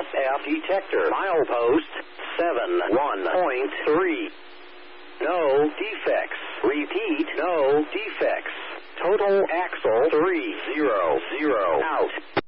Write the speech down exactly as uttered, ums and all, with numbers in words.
S F detector. Milepost seven one point three. No defects. Repeat, no defects. Total axle three zero zero out.